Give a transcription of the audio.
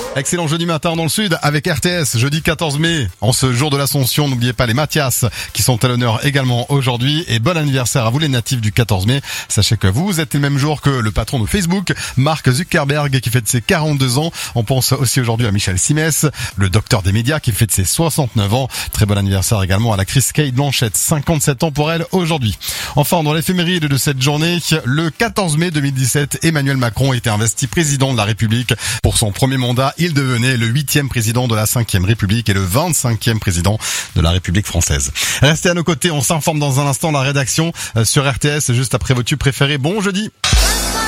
Excellent jeudi matin dans le sud avec RTS, jeudi 14 mai. En ce jour de l'Ascension, n'oubliez pas les Mathias qui sont à l'honneur également aujourd'hui. Et bon anniversaire à vous les natifs du 14 mai. Sachez que vous êtes le même jour que le patron de Facebook, Mark Zuckerberg, qui fête ses 42 ans. On pense aussi aujourd'hui à Michel Simès, le docteur des médias qui fête ses 69 ans. Très bon anniversaire également à l'actrice Kate Blanchett, 57 ans pour elle aujourd'hui. Enfin, dans l'éphéméride de cette journée, le 14 mai 2017, Emmanuel Macron était investi président de la République. Pour son premier mandat, il devenait le 8e président de la 5e République et le 25e président de la République française. Restez à nos côtés, on s'informe dans un instant la rédaction sur RTS juste après vos tubes préférés. Bon jeudi.